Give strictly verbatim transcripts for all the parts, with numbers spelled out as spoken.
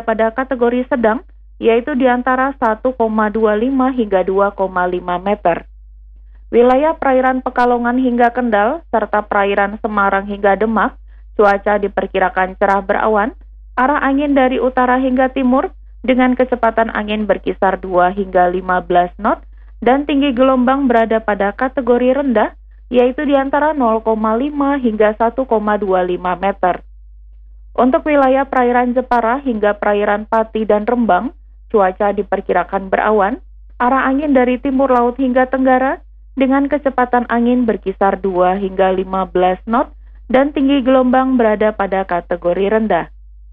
pada kategori sedang, yaitu di antara satu koma dua lima hingga dua koma lima meter. Wilayah perairan Pekalongan hingga Kendal, serta perairan Semarang hingga Demak, cuaca diperkirakan cerah berawan, arah angin dari utara hingga timur, dengan kecepatan angin berkisar dua hingga lima belas knot, dan tinggi gelombang berada pada kategori rendah, yaitu di antara nol koma lima hingga satu koma dua lima meter. Untuk wilayah perairan Jepara hingga perairan Pati dan Rembang, cuaca diperkirakan berawan, arah angin dari timur laut hingga tenggara, dengan kecepatan angin berkisar dua hingga lima belas knot, dan tinggi gelombang berada pada kategori rendah.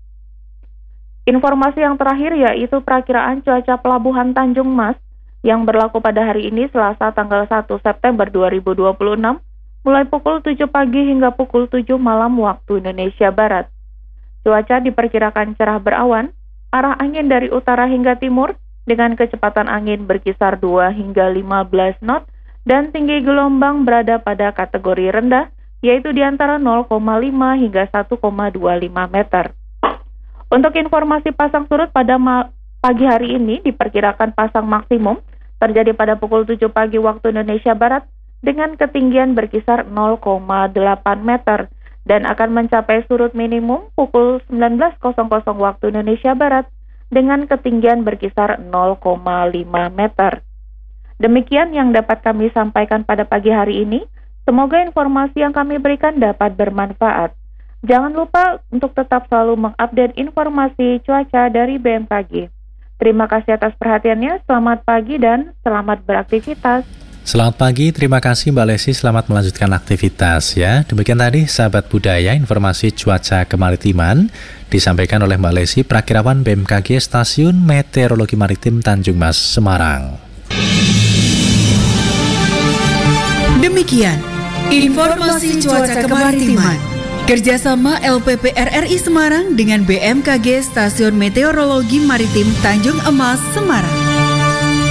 Informasi yang terakhir yaitu perakiraan cuaca Pelabuhan Tanjung Mas yang berlaku pada hari ini Selasa tanggal satu September dua ribu dua puluh enam mulai pukul tujuh pagi hingga pukul tujuh malam waktu Indonesia Barat. Cuaca diperkirakan cerah berawan, arah angin dari utara hingga timur dengan kecepatan angin berkisar dua hingga lima belas knot dan tinggi gelombang berada pada kategori rendah yaitu di antara nol koma lima hingga satu koma dua lima meter. Untuk informasi pasang surut pada pagi hari ini diperkirakan pasang maksimum terjadi pada pukul tujuh pagi waktu Indonesia Barat dengan ketinggian berkisar nol koma delapan meter dan akan mencapai surut minimum pukul sembilan belas waktu Indonesia Barat dengan ketinggian berkisar nol koma lima meter. Demikian yang dapat kami sampaikan pada pagi hari ini. Semoga informasi yang kami berikan dapat bermanfaat. Jangan lupa untuk tetap selalu mengupdate informasi cuaca dari B M K G. Terima kasih atas perhatiannya, selamat pagi dan selamat beraktivitas. Selamat pagi, terima kasih Mbak Lesi, selamat melanjutkan aktivitas ya. Demikian tadi sahabat budaya, informasi cuaca kemaritiman disampaikan oleh Mbak Lesi, Prakirawan B M K G Stasiun Meteorologi Maritim Tanjung Mas, Semarang. Demikian informasi cuaca kemaritiman kerjasama L P P R R I Semarang dengan B M K G Stasiun Meteorologi Maritim Tanjung Emas, Semarang.